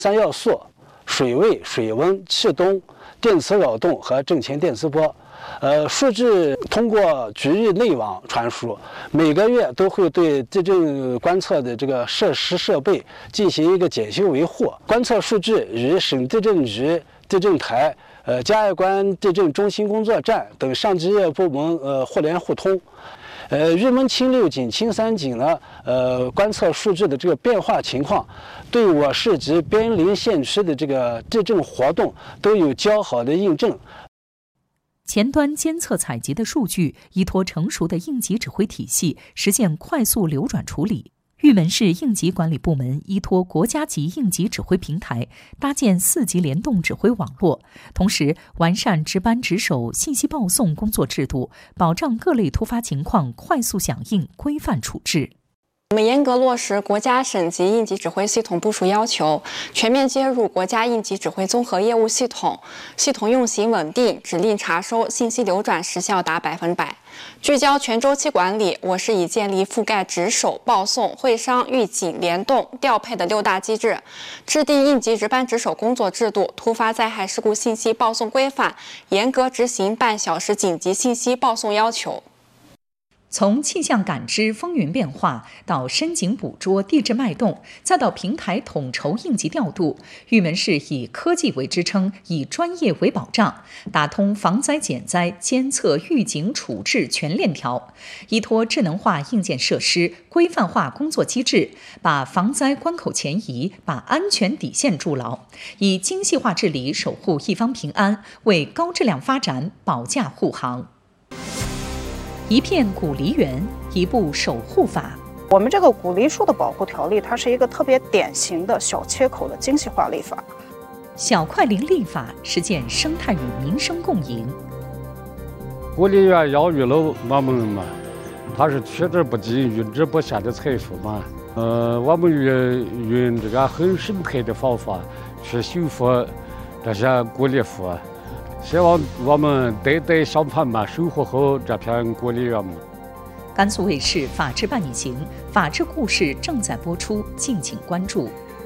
3要素：水位、水温、气动、电磁扰动和正前电磁波。数据通过局域内网传输，每个月都会对地震观测的这个设施设备进行一个检修维护。观测数据与省地震局、地震台、嘉峪关地震中心工作站等上级业部门互联互通。玉门清6警、清3警呢，观测数据的这个变化情况，对我市及边邻县区的这个地震活动都有较好的印证。 前端监测采集的数据依托成熟的应急指挥体系，实现快速流转处理。玉门市应急管理部门依托国家级应急指挥平台，搭建4级联动指挥网络，同时完善值班值守信息报送工作制度，保障各类突发情况快速响应、规范处置。 我们严格落实国家省级应急指挥系统部署要求，全面接入国家应急指挥综合业务系统，系统运行稳定，指令查收、信息流转时效达100%。聚焦全周期管理，我市已建立覆盖值守、报送、会商、预警、联动、调配的6大机制，制定应急值班值守工作制度、突发灾害事故信息报送规范，严格执行半小时紧急信息报送要求。 从气象感知风云变化到深井捕捉地质脉动，再到平台统筹应急调度，玉门市以科技为支撑，以专业为保障，打通防灾减灾、监测预警处置全链条，依托智能化硬件设施、规范化工作机制，把防灾关口前移，把安全底线筑牢，以精细化治理守护一方平安，为高质量发展保驾护航。一片古梨园，一部守护法。 我们这个古梨树的保护条例，它是一个特别典型的小切口的精细化立法。 小块林立法实践生态与民生共赢。 古梨园养育了我们嘛，它是取之不尽、用之不竭的财富嘛。我们用这个很生态的方法去修复这些古梨树。希望我们代代相传嘛，守护好这片古梨园嘛。 甘肃卫视《法治伴你行》，法治故事正在播出，敬请关注。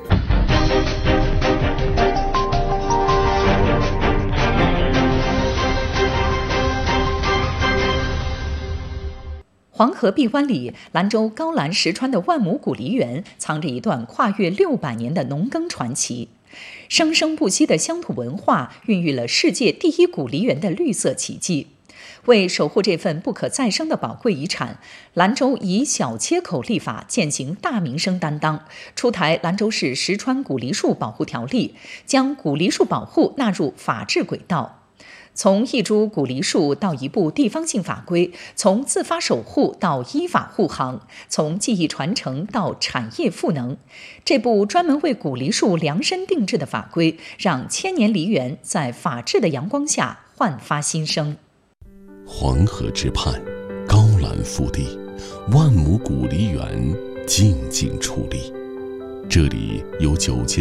黄河闭湾里，兰州高兰石川的万亩古梨园，藏着一段跨越600年的农耕传奇。生生不息的乡土文化孕育了世界第1古梨园的绿色奇迹。为守护这份不可再生的宝贵遗产，兰州以小切口立法践行大民生担当，出台兰州市石川古梨树保护条例，将古梨树保护纳入法治轨道。从一株古梨树到一部地方性法规，从自发守护到依法护航，从技艺传承到产业赋能，这部专门为古梨树量身定制的法规，让千年梨园在法治的阳光下焕发新生。 黄河之畔，高兰腹地，万亩古梨园静静矗立。这里有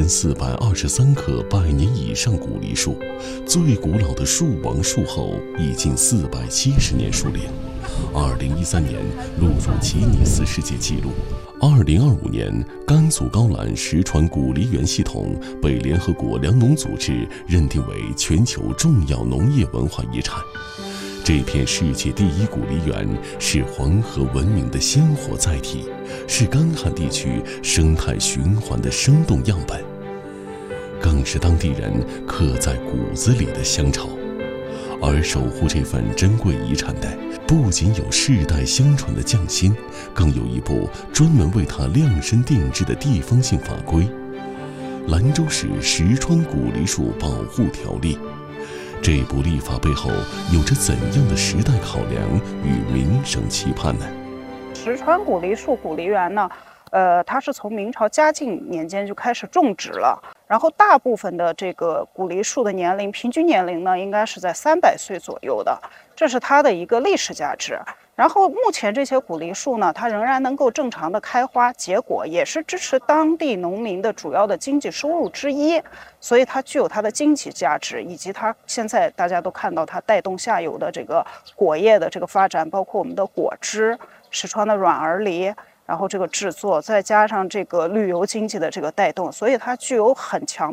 9423棵100年以上古梨树，最古老的树王树后已近470年树龄。2013年录入吉尼斯世界纪录。2025年，甘肃高兰石川古梨园系统被联合国粮农组织认定为全球重要农业文化遗产。这片世界第1古梨园是黄河文明的鲜活载体，是干旱地区生态循环的生动样本，更是当地人刻在骨子里的乡愁。而守护这份珍贵遗产的，不仅有世代相传的匠心，更有一部专门为它量身定制的地方性法规——兰州市石川古梨树保护条例。这部立法背后有着怎样的时代考量与民生期盼呢？ 石川古梨树古梨园呢，它是从明朝嘉靖年间就开始种植了，然后大部分的这个古梨树的年龄，平均年龄呢，应该是在300岁左右的，这是它的一个历史价值。然后目前这些古梨树呢，它仍然能够正常的开花结果，也是支持当地农民的主要的经济收入之一，所以它具有它的经济价值，以及它现在大家都看到它带动下游的这个果业的这个发展，包括我们的果汁、石川的软儿梨， 然后这个制作，再加上这个旅游经济的这个带动，所以它具有很强